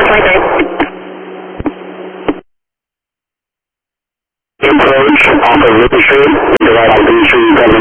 Approach off of Ruby Street, you're right on B Street,